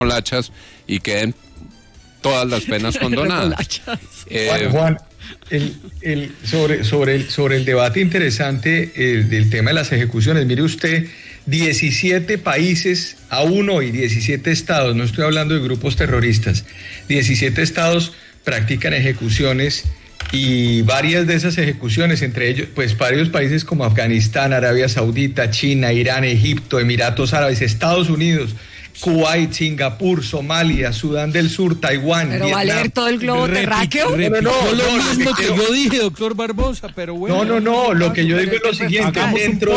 remolachas y queden todas las penas condonadas. Juan, sobre el debate interesante del tema de las ejecuciones, mire usted, 17 países aún hoy, 17 estados, no estoy hablando de grupos terroristas, 17 estados practican ejecuciones y varias de esas ejecuciones, entre ellos, pues varios países como Afganistán, Arabia Saudita, China, Irán, Egipto, Emiratos Árabes, Estados Unidos, Kuwait, Singapur, Somalia, Sudán del Sur, Taiwán, pero Vietnam. va a leer todo el globo terráqueo. No, lo mismo que yo dije, doctor Barbosa, pero bueno. No, lo que yo digo es lo siguiente, dentro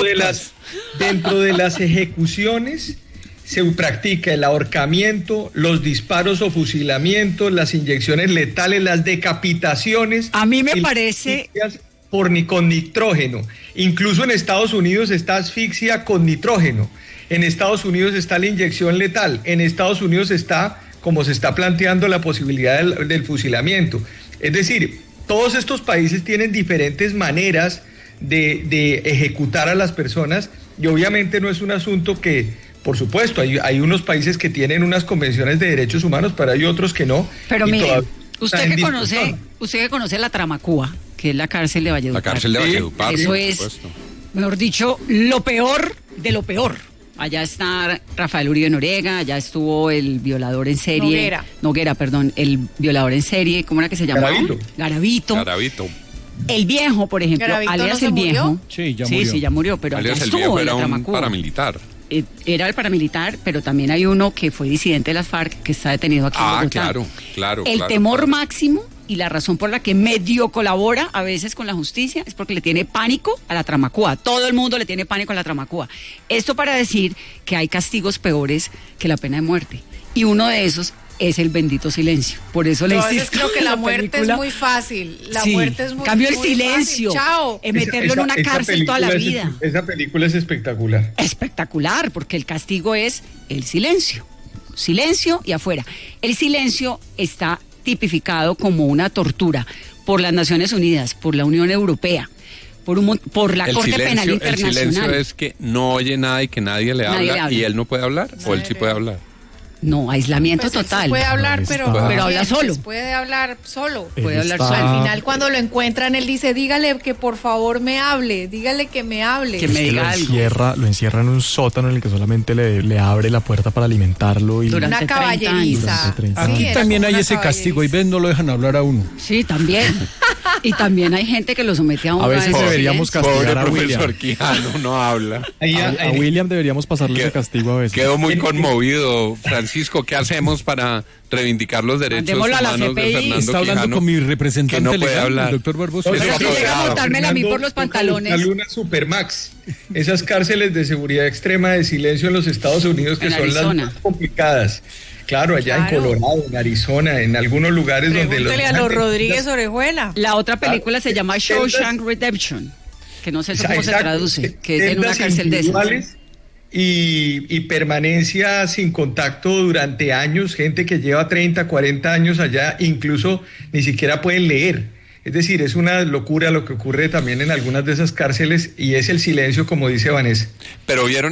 de las ejecuciones se practica el ahorcamiento, los disparos o fusilamientos, las inyecciones letales, las decapitaciones. A mí me parece... con nitrógeno. Incluso en Estados Unidos está asfixia con nitrógeno. En Estados Unidos está la inyección letal. En Estados Unidos está, como se está planteando, la posibilidad del fusilamiento. Es decir, todos estos países tienen diferentes maneras de ejecutar a las personas y obviamente no es un asunto que... Por supuesto, hay unos países que tienen unas convenciones de derechos humanos, pero hay otros que no. Pero mire, usted que conoce la Tramacúa, que es la cárcel de Valledupar. La cárcel de Valledupar, eso es, mejor dicho, lo peor de lo peor. Allá está Rafael Uribe Noriega, allá estuvo el violador en serie. Noguera, el violador en serie, ¿cómo era que se llamaba? Garavito. El viejo, por ejemplo, ¿Garavito alias no el viejo. murió? Sí, ya murió. Sí, ya murió, pero alias allá el estuvo viejo en la era Tramacúa. un paramilitar. Era el paramilitar, pero también hay uno que fue disidente de las FARC que está detenido aquí en Bogotá. Claro. El temor máximo y la razón por la que medio colabora a veces con la justicia es porque le tiene pánico a la Tramacúa. Todo el mundo le tiene pánico a la Tramacúa. Esto para decir que hay castigos peores que la pena de muerte. Y uno de esos es el bendito silencio. Por eso le insisto. Creo que la muerte es muy fácil. Muerte es muy cambio el silencio. Fácil. Chao. Meterlo en una cárcel toda la vida. Esa película es espectacular. Espectacular, porque el castigo es el silencio. Silencio y afuera. El silencio está tipificado como una tortura por las Naciones Unidas, por la Unión Europea, por la Corte Penal Internacional. El silencio es que no oye nada y que nadie le habla y él no puede hablar, o él sí puede hablar. No, aislamiento total. Se puede hablar, pero habla solo. Puede hablar solo. Al final, cuando lo encuentran, él dice, dígale que por favor me hable, dígale que me hable. Que me diga algo. Lo encierra en un sótano en el que solamente le abre la puerta para alimentarlo. Y durante una caballeriza. Aquí también hay ese castigo, y ven, no lo dejan hablar a uno. Sí, también. Y también hay gente que lo somete a uno. A veces deberíamos castigar a William. Profesor Quijano no habla. A William deberíamos pasarle ese castigo a veces. Quedo muy conmovido, Francisco. ¿Qué hacemos para reivindicar los derechos humanos de Fernando Está hablando Quijano, con mi representante que no puede legal, hablar? el doctor Barbosa. Llega a botarme a mí por los pantalones. Una Supermax. Esas cárceles de seguridad extrema de silencio en los Estados Unidos que son las más complicadas. Claro, allá en Colorado, en Arizona, en algunos lugares Pregúntele a los Rodríguez Orejuela. La otra película se llama Shawshank Redemption, que no sé cómo se traduce, que es en una cárcel de esas. Y permanencia sin contacto durante años, gente que lleva 30, 40 años allá, incluso ni siquiera pueden leer. Es decir, es una locura lo que ocurre también en algunas de esas cárceles y es el silencio, como dice Vanessa. Pero ¿vieron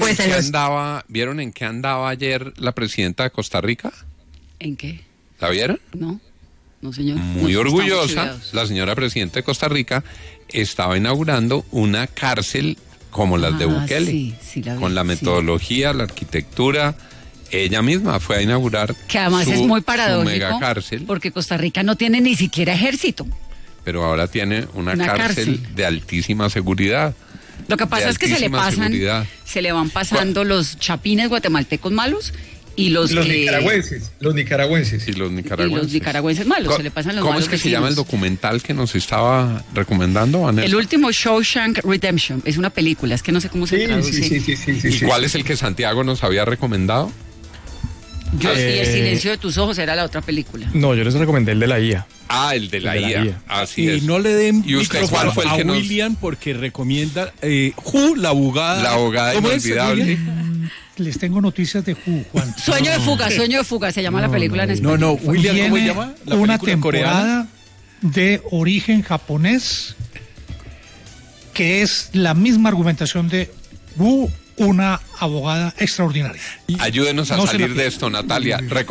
en qué andaba ayer la presidenta de Costa Rica? ¿En qué? ¿La vieron? No, señor. Muy orgullosa, la señora presidenta de Costa Rica estaba inaugurando una cárcel como las de Bukele, con la metodología, la arquitectura. Ella misma fue a inaugurar que además es muy paradójico, mega cárcel, porque Costa Rica no tiene ni siquiera ejército. Pero ahora tiene una cárcel de altísima seguridad. Lo que pasa es que se le van pasando los chapines guatemaltecos malos y los nicaragüenses. Y los nicaragüenses malos, se le pasan los malos. ¿Cómo es que se llama el documental que nos estaba recomendando, Vanessa? El último Shawshank Redemption, es una película, es que no sé cómo se traduce. ¿Y cuál es el que Santiago nos había recomendado? El silencio de tus ojos era la otra película. No, yo les recomendé el de la IA. Ah, el de la IA. Así es. Y no le den ¿Y usted cuál fue el que William porque recomienda la abogada. La abogada inolvidable. Les tengo noticias de Juan. Sueño de fuga, se llama la película en español. No, William, ¿cómo se llama? Una temporada de origen japonés que es la misma argumentación de Wu una abogada extraordinaria. Ayúdenos a salir de esto, Natalia.